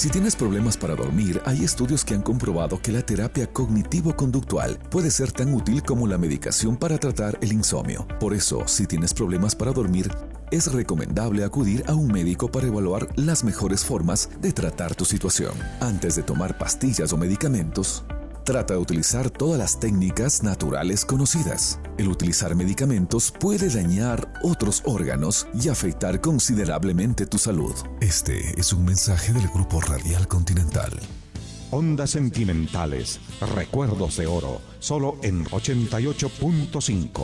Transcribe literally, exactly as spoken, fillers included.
Si tienes problemas para dormir, hay estudios que han comprobado que la terapia cognitivo-conductual puede ser tan útil como la medicación para tratar el insomnio. Por eso, si tienes problemas para dormir, es recomendable acudir a un médico para evaluar las mejores formas de tratar tu situación. Antes de tomar pastillas o medicamentos, trata de utilizar todas las técnicas naturales conocidas. El utilizar medicamentos puede dañar otros órganos y afectar considerablemente tu salud. Este es un mensaje del Grupo Radial Continental. Ondas Sentimentales, recuerdos de oro, solo en ochenta y ocho punto cinco.